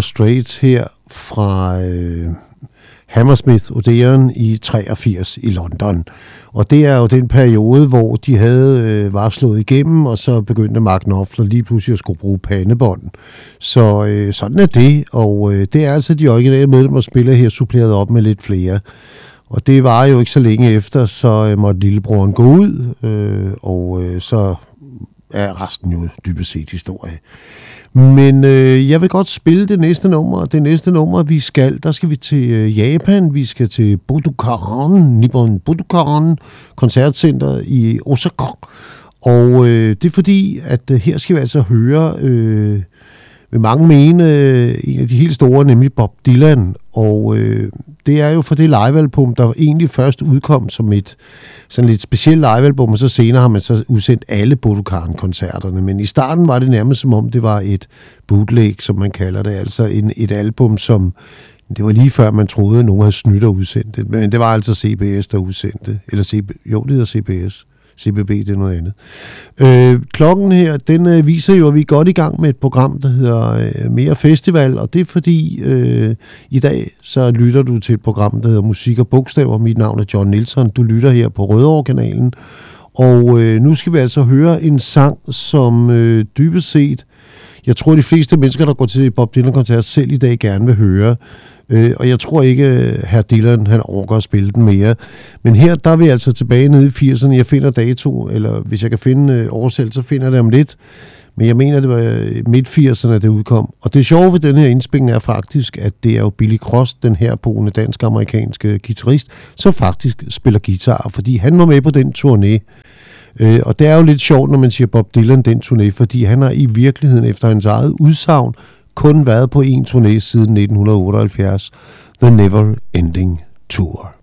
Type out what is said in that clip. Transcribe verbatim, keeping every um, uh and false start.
Straits her fra øh, Hammersmith Odeon i treogfirs i London. Og det er jo den periode, hvor de havde øh, var slået igennem, og så begyndte Mark Knopfler lige pludselig at skulle bruge pandebånd. Så øh, sådan er det, og øh, det er altså de originale medlemmer, spiller her suppleret op med lidt flere. Og det var jo ikke så længe efter, så øh, måtte lillebroren gå ud, øh, og øh, så er resten jo dybest set historie. Men øh, jeg vil godt spille det næste nummer. Det næste nummer, vi skal, der skal vi til øh, Japan. Vi skal til Budokan, Nippon Budokan koncertcenter i Osaka. Og øh, det er fordi, at øh, her skal vi altså høre, øh, vil mange mene, øh, en af de helt store, nemlig Bob Dylan. Og øh, det er jo for det livealbum, der egentlig først udkom som et sådan lidt specielt livealbum, og så senere har man så udsendt alle Budokan-koncerterne. Men i starten var det nærmest som om, det var et bootleg, som man kalder det. Altså en, et album, som det var lige før, man troede, at nogen havde snydt og udsendt det. Men det var altså C B S, der udsendte. Eller C B, jo, det hedder C B S. C B B, det er noget andet. Øh, klokken her, den øh, viser jo, at vi er godt i gang med et program, der hedder øh, Mere Festival, og det er fordi, øh, i dag, så lytter du til et program, der hedder Musik og Bogstaver. Mit navn er John Nielsen. Du lytter her på Rødovre-kanalen, og øh, nu skal vi altså høre en sang, som øh, dybest set, jeg tror, de fleste mennesker, der går til Bob Dylan-koncert, selv i dag gerne vil høre. Øh, og jeg tror ikke, at herr Dylan han overgår at spille den mere. Men her, der er vi altså tilbage nede i firserne. Jeg finder dato, eller hvis jeg kan finde øh, oversæt, så finder jeg det om lidt. Men jeg mener, det var midt firserne, det udkom. Og det sjove ved den her indspilning er faktisk, at det er jo Billy Cross, den herboende dansk-amerikanske guitarist, som faktisk spiller guitar, fordi han var med på den turné. Øh, og det er jo lidt sjovt, når man siger Bob Dylan den turné, fordi han har i virkeligheden efter hans eget udsagn kun været på en turné siden nitten otteoghalvfjerds, The Never Ending Tour.